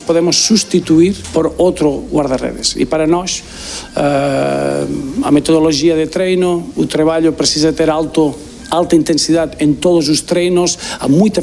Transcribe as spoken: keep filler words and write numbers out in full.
podemos sustituir por outro guarda-redes. E para nós, a metodologia de treino, o trabalho precisa ter alto alta intensidade em todos os treinos, há muita